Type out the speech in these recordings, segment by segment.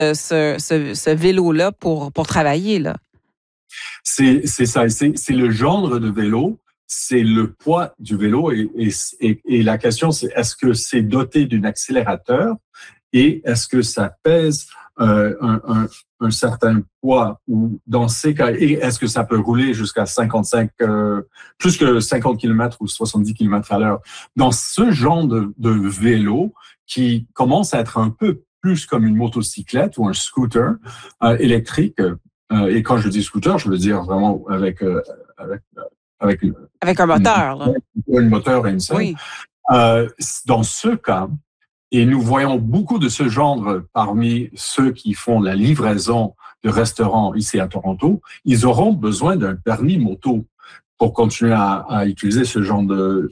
ce vélo-là pour travailler, là. C'est ça. C'est le genre de vélo, c'est le poids du vélo et la question, c'est est-ce que c'est doté d'un accélérateur et est-ce que ça pèse un certain poids ou dans ces cas, et est-ce que ça peut rouler jusqu'à 55, plus que 50 km ou 70 km à l'heure. Dans ce genre de vélo qui commence à être un peu plus comme une motocyclette ou un scooter électrique, et quand je dis scooter, je veux dire vraiment avec Avec un moteur, là. un moteur et une selle. Oui. Dans ce cas, et nous voyons beaucoup de ce genre parmi ceux qui font la livraison de restaurants ici à Toronto, ils auront besoin d'un permis moto pour continuer à utiliser ce genre de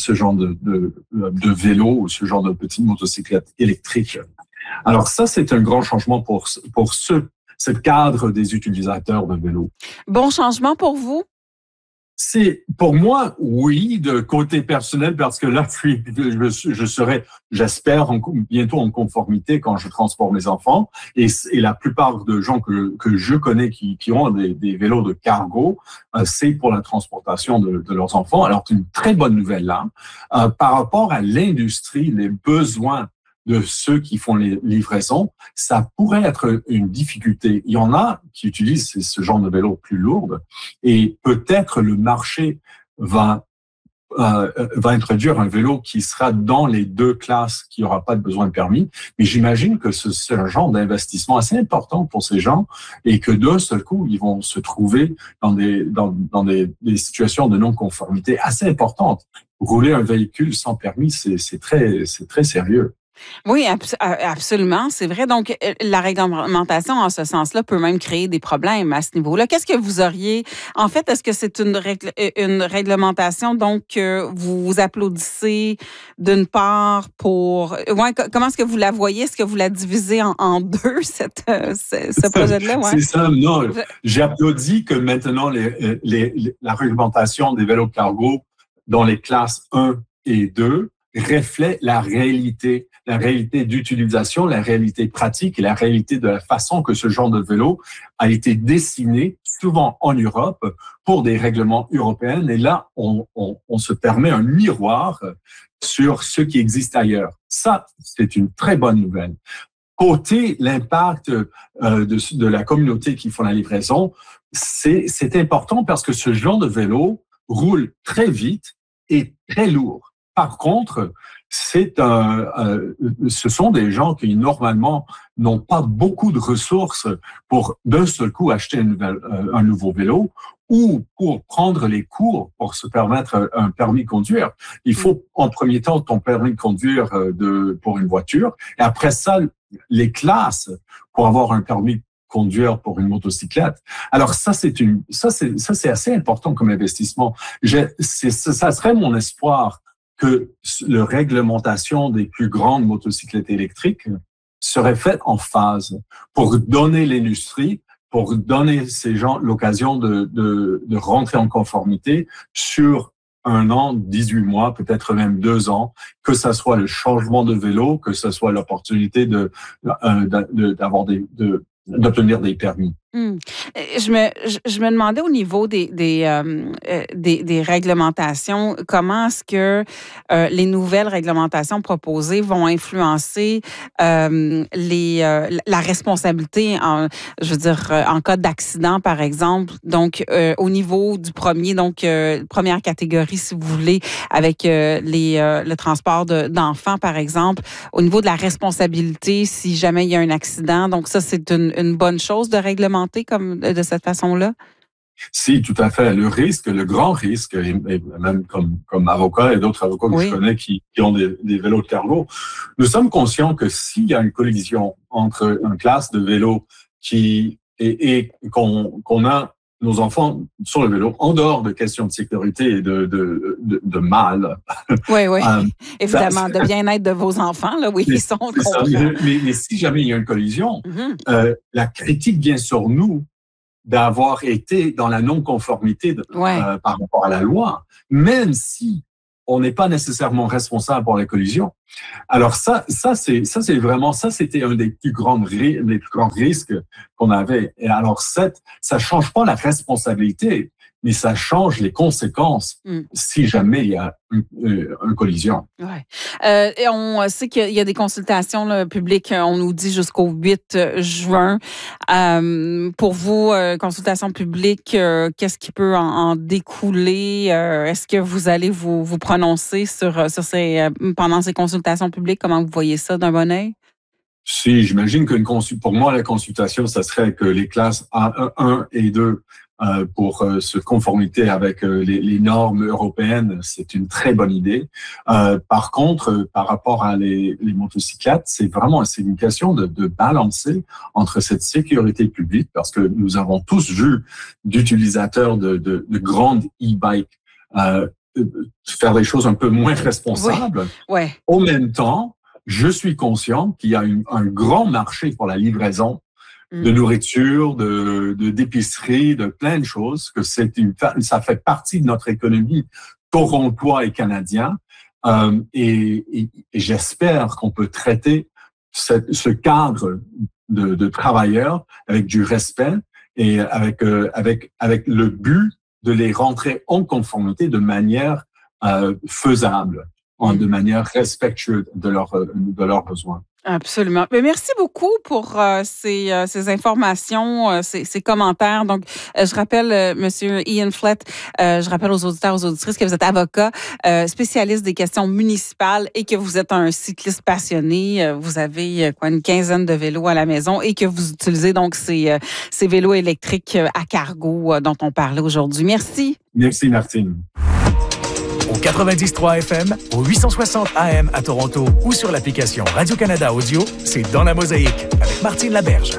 vélo ou ce genre de petite motocyclette électrique. Alors ça, c'est un grand changement pour ce cadre des utilisateurs de vélo. Bon changement pour vous? C'est pour moi, oui, de côté personnel, parce que là, je serai, j'espère, bientôt en conformité quand je transporte mes enfants. Et la plupart de gens que je connais qui ont des vélos de cargo, c'est pour la transportation de leurs enfants. Alors, c'est une très bonne nouvelle là. Par rapport à l'industrie, les besoins de ceux qui font les livraisons, ça pourrait être une difficulté. Il y en a qui utilisent ce genre de vélo plus lourd et peut-être le marché va introduire un vélo qui sera dans les deux classes, qui n'aura pas de besoin de permis. Mais j'imagine que c'est un genre d'investissement assez important pour ces gens et que d'un seul coup, ils vont se trouver dans des situations de non-conformité assez importantes. Rouler un véhicule sans permis, c'est très sérieux. Oui, absolument, c'est vrai. Donc, la réglementation en ce sens-là peut même créer des problèmes à ce niveau-là. Qu'est-ce que vous auriez... En fait, est-ce que c'est une réglementation, donc, vous applaudissez d'une part pour... Ouais, comment est-ce que vous la voyez? Est-ce que vous la divisez en deux, ce projet-là? Ouais. C'est ça, non. J'applaudis que maintenant, la réglementation des vélos cargo dans les classes 1 et 2 reflète la réalité d'utilisation, la réalité pratique et la réalité de la façon que ce genre de vélo a été dessiné, souvent en Europe, pour des règlements européens. Et là, on se permet un miroir sur ce qui existe ailleurs. Ça, c'est une très bonne nouvelle. Côté l'impact de la communauté qui font la livraison, c'est important parce que ce genre de vélo roule très vite et très lourd. Par contre, ce sont des gens qui normalement n'ont pas beaucoup de ressources pour d'un seul coup acheter un nouveau vélo ou pour prendre les cours pour se permettre un permis de conduire. Il faut en premier temps ton permis de conduire pour une voiture et après ça, les classes pour avoir un permis de conduire pour une motocyclette. Alors ça c'est assez important comme investissement. Ça serait mon espoir que la réglementation des plus grandes motocyclettes électriques serait faite en phase pour donner l'industrie, pour donner ces gens l'occasion de rentrer en conformité sur 1 an, 18 mois, peut-être même 2 ans, que ça soit le changement de vélo, que ce soit l'opportunité d'obtenir des permis. Je me demandais au niveau des réglementations, comment est-ce que les nouvelles réglementations proposées vont influencer la responsabilité je veux dire en cas d'accident par exemple. Donc au niveau du premier, donc première catégorie si vous voulez, avec le transport d'enfants par exemple, au niveau de la responsabilité si jamais il y a un accident. Donc ça c'est une bonne chose de réglementer comme de cette façon-là? Si, tout à fait. Le grand risque, et même comme avocat et d'autres avocats que je connais qui ont des vélos de cargo, nous sommes conscients que s'il y a une collision entre une classe de vélos et qu'on a nos enfants sur le vélo, en dehors de questions de sécurité et de mal. Oui. Évidemment, de bien-être de vos enfants, là, oui, ils sont contents. Mais si jamais il y a une collision, la critique vient sur nous d'avoir été dans la non-conformité par rapport à la loi, même si on n'est pas nécessairement responsable pour les collisions. Alors c'était un des plus grands risques qu'on avait. Et alors, ça change pas la responsabilité, mais ça change les conséquences si jamais il y a une collision. Ouais. Et on sait qu'il y a des consultations là, publiques, on nous dit jusqu'au 8 juin. Pour vous, consultations publiques, qu'est-ce qui peut en découler? Est-ce que vous allez vous prononcer pendant ces consultations publiques? Comment vous voyez ça d'un bon œil? Si, j'imagine pour moi, la consultation, ça serait que les classes A1 et 2 pour se conformiter avec les normes européennes, c'est une très bonne idée. Par contre, par rapport à les motocyclettes, c'est une question de balancer entre cette sécurité publique, parce que nous avons tous vu d'utilisateurs de grandes e-bikes faire des choses un peu moins responsables. Oui. Ouais. Au même temps, je suis conscient qu'il y a un grand marché pour la livraison de nourriture, d'épicerie, de plein de choses, que ça fait partie de notre économie torontois et canadien. Et j'espère qu'on peut traiter ce cadre de travailleurs avec du respect et avec le but de les rentrer en conformité de manière faisable, de manière respectueuse de leurs besoins. Absolument. Mais merci beaucoup pour ces informations, ces commentaires. Donc, je rappelle, Monsieur Ian Flett, je rappelle aux auditeurs, aux auditrices que vous êtes avocat, spécialiste des questions municipales et que vous êtes un cycliste passionné. Vous avez une quinzaine de vélos à la maison et que vous utilisez donc ces vélos électriques à cargo dont on parlait aujourd'hui. Merci. Merci, Martine. Au 90.3 FM, au 860 AM à Toronto ou sur l'application Radio-Canada Audio, c'est Dans la Mosaïque avec Martine Laberge.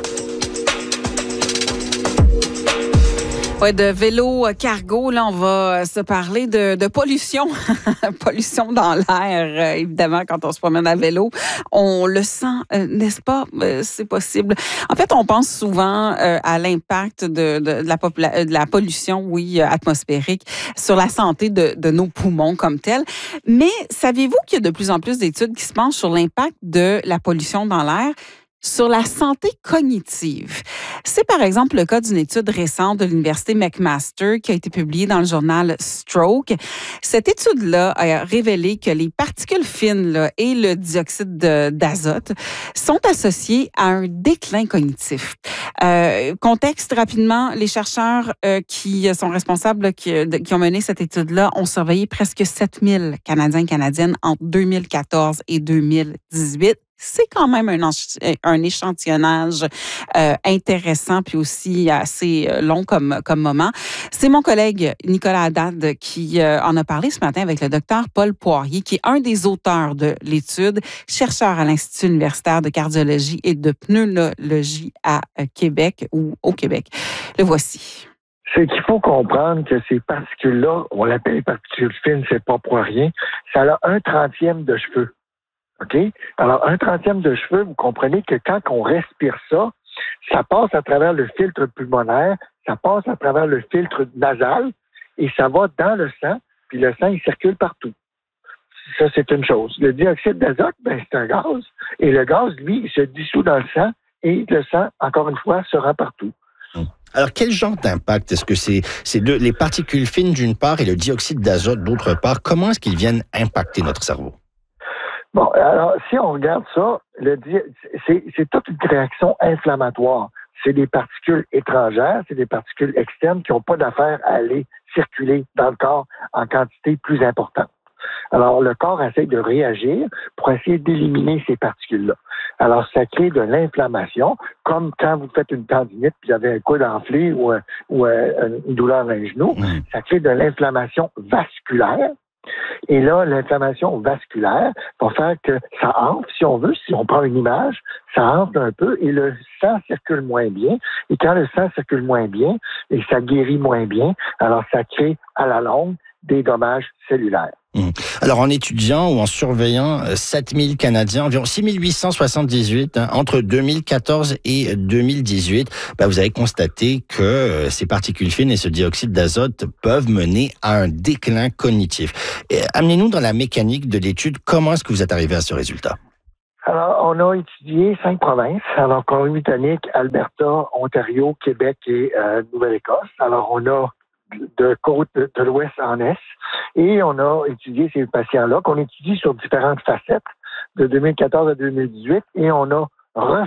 Ouais, de vélo cargo, là, on va se parler de pollution. Pollution dans l'air, évidemment, quand on se promène à vélo. On le sent, n'est-ce pas? C'est possible. En fait, on pense souvent à l'impact de la pollution, oui, atmosphérique, sur la santé de nos poumons comme tels. Mais saviez-vous qu'il y a de plus en plus d'études qui se penchent sur l'impact de la pollution dans l'air sur la santé cognitive? C'est par exemple le cas d'une étude récente de l'Université McMaster qui a été publiée dans le journal Stroke. Cette étude-là a révélé que les particules fines là, et le dioxyde d'azote sont associés à un déclin cognitif. Contexte rapidement, les chercheurs qui sont responsables, qui ont mené cette étude-là, ont surveillé presque 7000 Canadiens et Canadiennes entre 2014 et 2018. C'est quand même un échantillonnage intéressant puis aussi assez long comme moment. C'est mon collègue Nicolas Haddad qui en a parlé ce matin avec le docteur Paul Poirier, qui est un des auteurs de l'étude, chercheur à l'Institut universitaire de cardiologie et de pneumologie à Québec ou au Québec. Le voici. C'est qu'il faut comprendre que ces particules-là, on l'appelle les particules fines, c'est pas pour rien, ça a 1/30 de cheveux. OK? Alors, 1/30 de cheveux, vous comprenez que quand on respire ça, ça passe à travers le filtre pulmonaire, ça passe à travers le filtre nasal et ça va dans le sang, puis le sang, il circule partout. Ça, c'est une chose. Le dioxyde d'azote, c'est un gaz. Et le gaz, lui, il se dissout dans le sang et le sang, encore une fois, se rend partout. Alors, quel genre d'impact est-ce que c'est les particules fines d'une part et le dioxyde d'azote d'autre part? Comment est-ce qu'ils viennent impacter notre cerveau? Bon, alors, si on regarde ça, c'est toute une réaction inflammatoire. C'est des particules étrangères, c'est des particules externes qui n'ont pas d'affaire à aller circuler dans le corps en quantité plus importante. Alors, le corps essaie de réagir pour essayer d'éliminer ces particules-là. Alors, ça crée de l'inflammation, comme quand vous faites une tendinite puis vous avez un coude enflé ou une douleur dans les genoux. Ça crée de l'inflammation vasculaire. Et là, l'inflammation vasculaire va faire que ça enfle, si on veut, si on prend une image, ça enfle un peu et le sang circule moins bien. Et quand le sang circule moins bien et ça guérit moins bien, alors ça crée à la longue des dommages cellulaires. Alors, en étudiant ou en surveillant 7000 Canadiens, environ 6878, entre 2014 et 2018, vous avez constaté que ces particules fines et ce dioxyde d'azote peuvent mener à un déclin cognitif. Amenez-nous dans la mécanique de l'étude. Comment est-ce que vous êtes arrivé à ce résultat? Alors, on a étudié 5 provinces. Alors, Colombie-Britannique, Alberta, Ontario, Québec et Nouvelle-Écosse. Alors, on a de côte de l'ouest en est. Et on a étudié ces patients-là, qu'on étudie sur différentes facettes de 2014 à 2018. Et on a